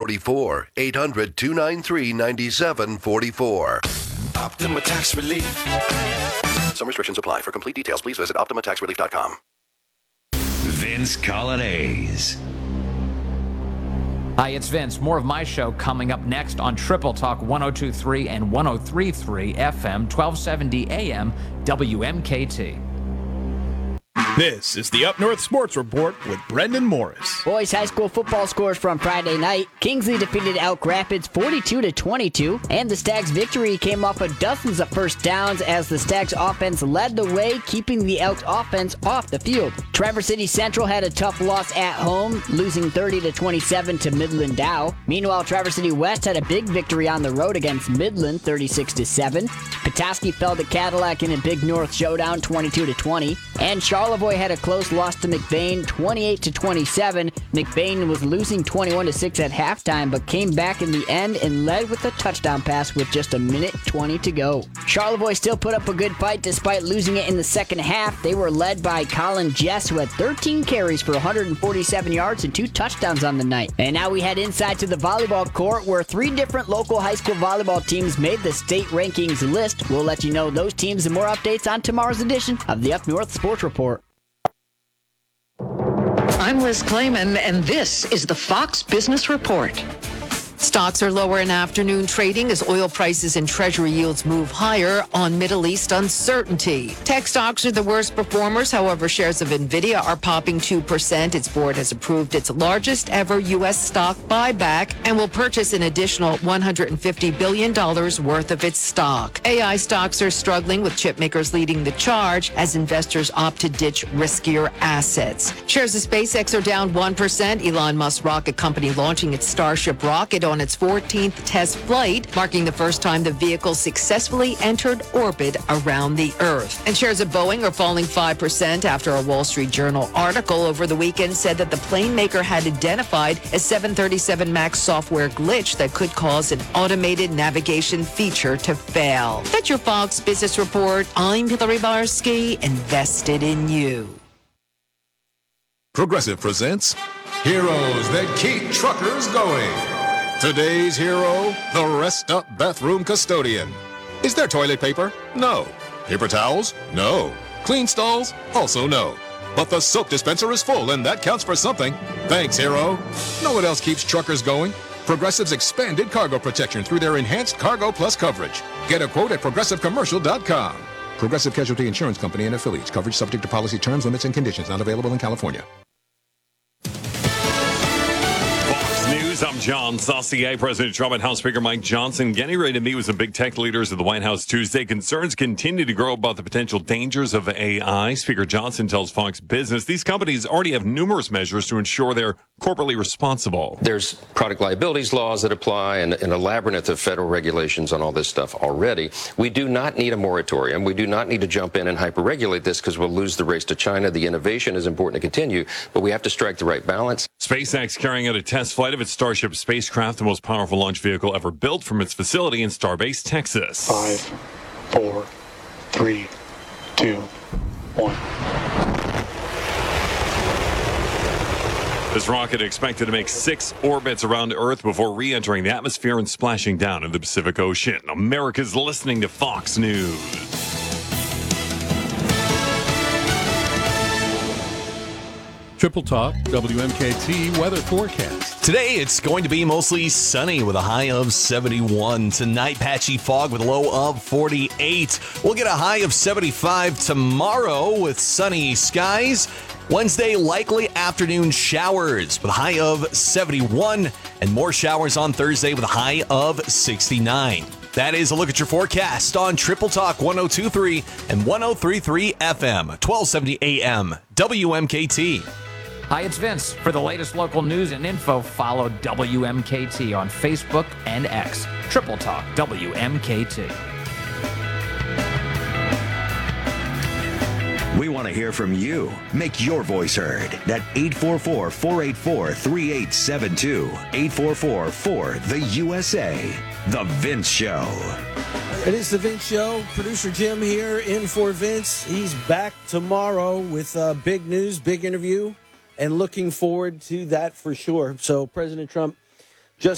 9744. 800-293-9744. Optima Tax Relief. Some restrictions apply. For complete details, please visit OptimaTaxRelief.com. Vince Colonnese. Hi, it's Vince. More of my show coming up next on Triple Talk 102.3 and 103.3 FM, 1270 AM, WMKT. This is the Up North Sports Report with Brendan Morris. Boys high school football scores from Friday night. Kingsley defeated Elk Rapids 42-22, and the Stags' victory came off of dozens of first downs as the Stags' offense led the way, keeping the Elks' offense off the field. Traverse City Central had a tough loss at home, losing 30-27 to Midland Dow. Meanwhile, Traverse City West had a big victory on the road against Midland, 36-7. Petoskey fell to Cadillac in a Big North showdown, 22-20, and Charlevoix had a close loss to McBain, 28-27. McBain was losing 21-6 at halftime, but came back in the end and led with a touchdown pass with just a minute 20 to go. Charlevoix still put up a good fight despite losing it in the second half. They were led by Colin Jess, who had 13 carries for 147 yards and 2 touchdowns on the night. And now we head inside to the volleyball court, where 3 different local high school volleyball teams made the state rankings list. We'll let you know those teams and more updates on tomorrow's edition of the Up North Sports Report. I'm Liz Clayman, and this is the Fox Business Report. Stocks are lower in afternoon trading as oil prices and treasury yields move higher on Middle East uncertainty. Tech stocks are the worst performers. However, shares of NVIDIA are popping 2%. Its board has approved its largest ever U.S. stock buyback and will purchase an additional $150 billion worth of its stock. AI stocks are struggling, with chip makers leading the charge as investors opt to ditch riskier assets. Shares of SpaceX are down 1%. Elon Musk's rocket company launching its Starship rocket on its 14th test flight, marking the first time the vehicle successfully entered orbit around the Earth. And shares of Boeing are falling 5% after a Wall Street Journal article over the weekend said that the plane maker had identified a 737 MAX software glitch that could cause an automated navigation feature to fail. That's your Fox Business Report. I'm Hillary Barsky, invested in you. Progressive presents Heroes That Keep Truckers Going. Today's hero, the Rest Up Bathroom Custodian. Is there toilet paper? No. Paper towels? No. Clean stalls? Also no. But the soap dispenser is full, and that counts for something. Thanks, hero. Know what else keeps truckers going? Progressive's expanded cargo protection through their enhanced Cargo Plus coverage. Get a quote at progressivecommercial.com. Progressive Casualty Insurance Company and affiliates. Coverage subject to policy terms, limits, and conditions. Not available in California. News. I'm John Saucier. President Trump and House Speaker Mike Johnson getting ready to meet with some big tech leaders at the White House Tuesday. Concerns continue to grow about the potential dangers of AI. Speaker Johnson tells Fox Business these companies already have numerous measures to ensure they're corporately responsible. There's product liabilities laws that apply and a labyrinth of federal regulations on all this stuff already. We do not need a moratorium. We do not need to jump in and hyper-regulate this because we'll lose the race to China. The innovation is important to continue, but we have to strike the right balance. SpaceX carrying out a test flight of its Starship spacecraft, the most powerful launch vehicle ever built, from its facility in Starbase, Texas. 5, 4, 3, 2, 1. This rocket expected to make 6 orbits around Earth before re-entering the atmosphere and splashing down in the Pacific Ocean. America's listening to Fox News. Triple Talk, WMKT weather forecast. Today it's going to be mostly sunny with a high of 71. Tonight, patchy fog with a low of 48. We'll get a high of 75 tomorrow with sunny skies. Wednesday, likely afternoon showers with a high of 71. And more showers on Thursday with a high of 69. That is a look at your forecast on Triple Talk 102.3 and 103.3 FM, 1270 AM, WMKT. Hi, it's Vince. For the latest local news and info, follow WMKT on Facebook and X. Triple Talk WMKT. We want to hear from you. Make your voice heard at 844-484-3872. 844-4-THE-USA. The Vince Show. It is the Vince Show. Producer Jim here in for Vince. He's back tomorrow with big news, big interview, and looking forward to that for sure. So President Trump